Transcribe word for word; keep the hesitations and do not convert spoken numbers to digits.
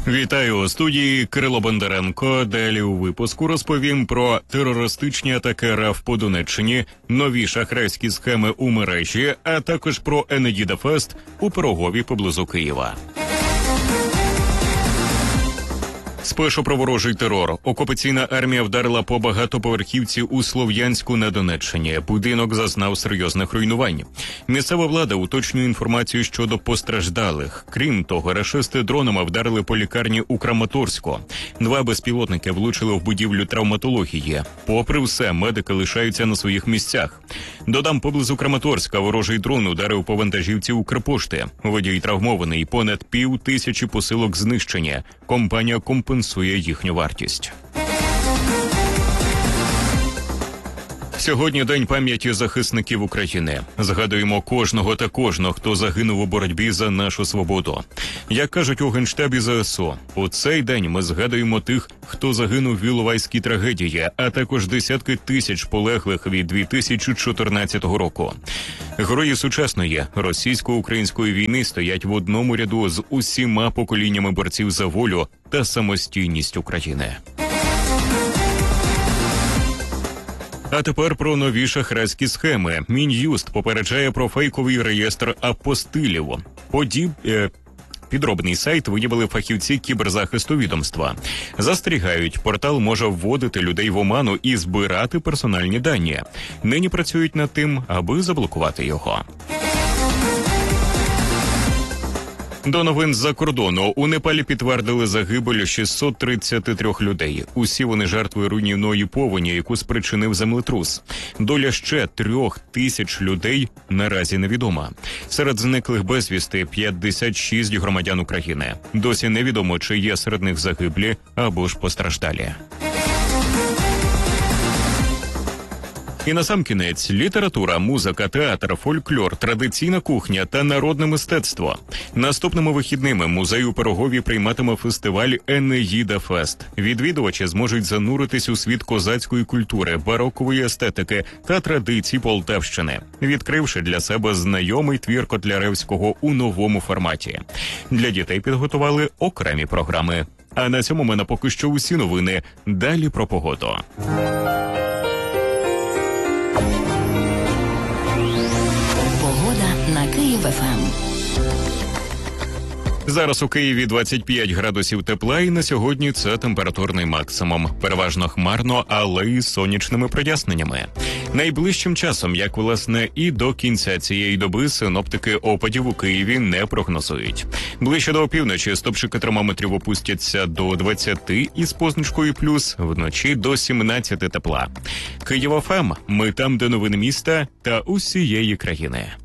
Вітаю у студії Кирило Бондаренко. Далі у випуску розповім про терористичні атаки РФ по Донеччині, нові шахрайські схеми у мережі, а також про Енеїда Фест у Пирогові поблизу Києва. Спершу про ворожий терор. Окупаційна армія вдарила по багатоповерхівці у Слов'янську на Донеччині. Будинок зазнав серйозних руйнувань. Місцева влада уточнює інформацію щодо постраждалих. Крім того, рашисти дронами вдарили по лікарні у Краматорську. Два безпілотники влучили в будівлю травматології. Попри все, медики лишаються на своїх місцях. Додам, поблизу Краматорська ворожий дрон ударив по вантажівці Укрпошти. Водій травмований, понад пів тисячі посилок знищені. Компанія компенсує їхню вартість. Сьогодні День пам'яті захисників України. Згадуємо кожного та кожного, хто загинув у боротьбі за нашу свободу. Як кажуть у Генштабі ЗСУ, у цей день ми згадуємо тих, хто загинув в Іловайській трагедії, а також десятки тисяч полеглих від дві тисячі чотирнадцятого року. Герої сучасної російсько-української війни стоять в одному ряду з усіма поколіннями борців за волю та самостійність України. А тепер про нові шахрайські схеми. Мін'юст попереджає про фейковий реєстр апостилів. Подіб... Е... Підробний сайт виявили фахівці кіберзахисту відомства. Застерігають, портал може вводити людей в оману і збирати персональні дані. Нині працюють над тим, аби заблокувати його. До новин з-за кордону. У Непалі підтвердили загибель шістсот тридцяти трьох людей. Усі вони жертви руйнівної повені, яку спричинив землетрус. Доля ще трьох тисяч людей наразі невідома. Серед зниклих безвісти п'ятдесят шість громадян України. Досі невідомо, чи є серед них загиблі або ж постраждалі. І насамкінець – література, музика, театр, фольклор, традиційна кухня та народне мистецтво. Наступними вихідними музей у Пирогові прийматиме фестиваль «Енеїда Фест». Відвідувачі зможуть зануритись у світ козацької культури, барокової естетики та традицій Полтавщини, відкривши для себе знайомий твір Котляревського у новому форматі. Для дітей підготували окремі програми. А на цьому в мене поки що усі новини. Далі про погоду. На Київ-ФМ. Зараз у Києві двадцять п'ять градусів тепла, і на сьогодні це температурний максимум. Переважно хмарно, але із сонячними проясненнями. Найближчим часом, як власне і до кінця цієї доби, синоптики опадів у Києві не прогнозують. Ближче до опівночі стопчики термометрів опустяться до двадцяти із позначкою плюс, вночі до сімнадцяти тепла. Київ-ФМ. Ми там, де новини міста та усієї країни.